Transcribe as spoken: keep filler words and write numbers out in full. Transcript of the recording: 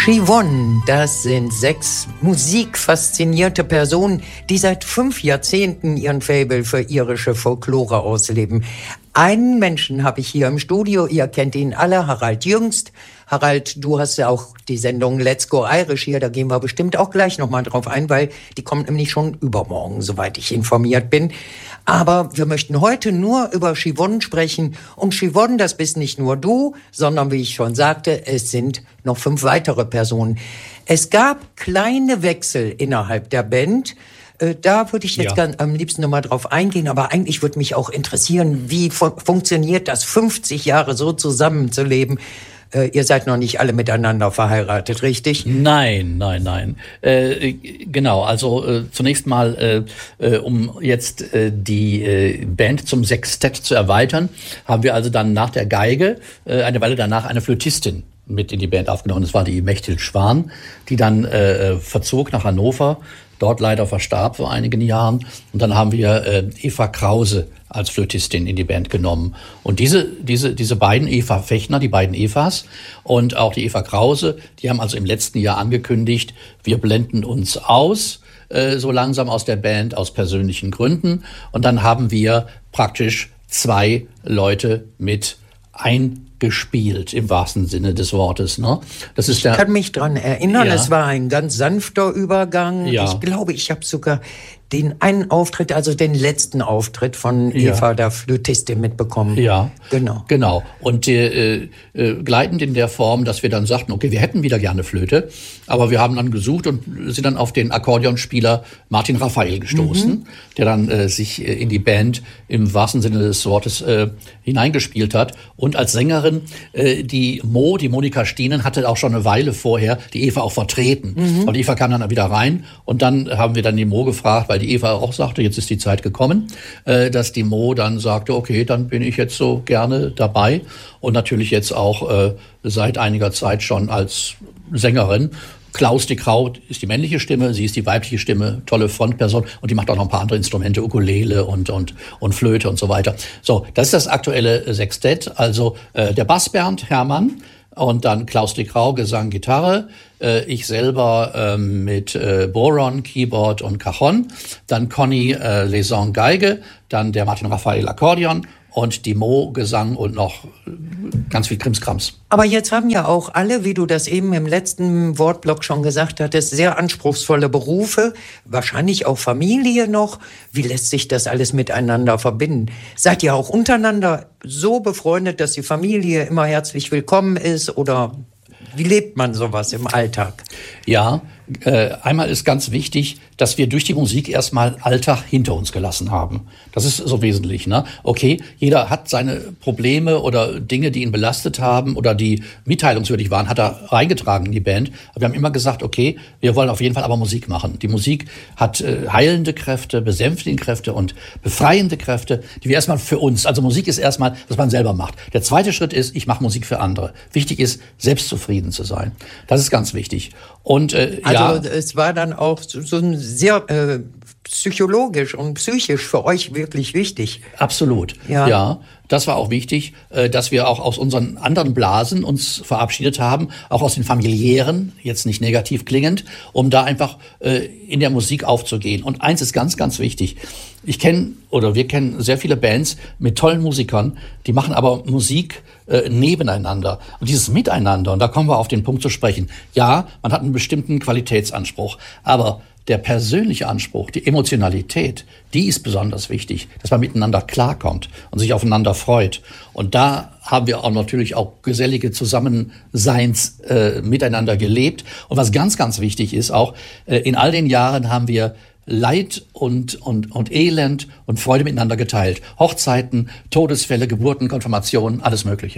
Siobhan, das sind sechs musikfaszinierte Personen, die seit fünf Jahrzehnten ihren Faible für irische Folklore ausleben. Einen Menschen habe ich hier im Studio, ihr kennt ihn alle, Harald Jüngst. Harald, du hast ja auch die Sendung Let's Go Irish hier, da gehen wir bestimmt auch gleich nochmal drauf ein, weil die kommt nämlich schon übermorgen, soweit ich informiert bin. Aber wir möchten heute nur über Siobhan sprechen. Und Siobhan, das bist nicht nur du, sondern wie ich schon sagte, es sind noch fünf weitere Personen. Es gab kleine Wechsel innerhalb der Band. Äh, da würde ich jetzt ja. ganz, am liebsten nochmal drauf eingehen. Aber eigentlich würde mich auch interessieren, wie fu- funktioniert das, fünfzig Jahre so zusammenzuleben? Äh, ihr seid noch nicht alle miteinander verheiratet, richtig? Nein, nein, nein. Äh, genau, also äh, zunächst mal, äh, äh, um jetzt äh, die äh, Band zum Sextett zu erweitern, haben wir also dann nach der Geige äh, eine Weile danach eine Flötistin mit in die Band aufgenommen. Das war die Mechthild Schwan, die dann äh, verzog nach Hannover, dort leider verstarb vor einigen Jahren. Und dann haben wir äh, Eva Krause als Flötistin in die Band genommen. Und diese, diese, diese beiden Eva Fechner, die beiden Evas und auch die Eva Krause, die haben also im letzten Jahr angekündigt, wir blenden uns aus, äh, so langsam aus der Band, aus persönlichen Gründen. Und dann haben wir praktisch zwei Leute mit eingespielt, im wahrsten Sinne des Wortes. Ne? Das ist der, ich kann mich dran erinnern, ja. Es war ein ganz sanfter Übergang. Ja. Ich glaube, ich habe sogar den einen Auftritt, also den letzten Auftritt von Eva, ja. der Flötistin, mitbekommen. Ja, genau. genau. Und äh, äh, gleitend in der Form, dass wir dann sagten, okay, wir hätten wieder gerne Flöte, aber wir haben dann gesucht und sind dann auf den Akkordeonspieler Martin Raphael gestoßen, mhm. der dann äh, sich äh, in die Band im wahrsten Sinne des Wortes äh, hineingespielt hat. Und als Sängerin, äh, die Mo, die Monika Stienen, hatte auch schon eine Weile vorher die Eva auch vertreten. Mhm. Und Eva kam dann wieder rein und dann haben wir dann die Mo gefragt, weil die Eva auch sagte, jetzt ist die Zeit gekommen, äh, dass die Mo dann sagte, okay, dann bin ich jetzt so gerne dabei und natürlich jetzt auch äh, seit einiger Zeit schon als Sängerin. Klaus de Kraut ist die männliche Stimme, sie ist die weibliche Stimme, tolle Frontperson und die macht auch noch ein paar andere Instrumente, Ukulele und und und Flöte und so weiter. So, das ist das aktuelle Sextett, also äh, der Bassbernd Hermann und dann Klaus de Krau, Gesang, Gitarre, äh, ich selber äh, mit äh, Boron, Keyboard und Cajon, dann Conny äh, Leson Geige, dann der Martin Raphael Akkordeon und die Mo Gesang und noch ganz viel Krimskrams. Aber jetzt haben ja auch alle, wie du das eben im letzten Wortblock schon gesagt hattest, sehr anspruchsvolle Berufe, wahrscheinlich auch Familie noch. Wie lässt sich das alles miteinander verbinden? Seid ihr auch untereinander so befreundet, dass die Familie immer herzlich willkommen ist? Oder wie lebt man sowas im Alltag? Ja, äh, einmal ist ganz wichtig, dass wir durch die Musik erstmal Alltag hinter uns gelassen haben. Das ist so wesentlich, ne? Okay, jeder hat seine Probleme oder Dinge, die ihn belastet haben oder die mitteilungswürdig waren, hat er reingetragen in die Band. Aber wir haben immer gesagt, okay, wir wollen auf jeden Fall aber Musik machen. Die Musik hat äh, heilende Kräfte, besänftigende Kräfte und befreiende Kräfte, die wir erstmal für uns, also Musik ist erstmal, was man selber macht. Der zweite Schritt ist, ich mache Musik für andere. Wichtig ist, selbst zufrieden zu sein. Das ist ganz wichtig. Und äh, also ja, es war dann auch so, so ein sehr äh, psychologisch und psychisch für euch wirklich wichtig. Absolut, ja. ja. Das war auch wichtig, äh, dass wir auch aus unseren anderen Blasen uns verabschiedet haben, auch aus den familiären, jetzt nicht negativ klingend, um da einfach äh, in der Musik aufzugehen. Und eins ist ganz, ganz wichtig. Ich kenne oder wir kennen sehr viele Bands mit tollen Musikern, die machen aber Musik äh, nebeneinander. Und dieses Miteinander, und da kommen wir auf den Punkt zu sprechen. Ja, man hat einen bestimmten Qualitätsanspruch, aber der persönliche Anspruch, die Emotionalität, die ist besonders wichtig, dass man miteinander klarkommt und sich aufeinander freut. Und da haben wir auch natürlich auch gesellige Zusammenseins äh, miteinander gelebt. Und was ganz, ganz wichtig ist auch, äh, in all den Jahren haben wir Leid und, und, und Elend und Freude miteinander geteilt. Hochzeiten, Todesfälle, Geburten, Konfirmationen, alles Mögliche.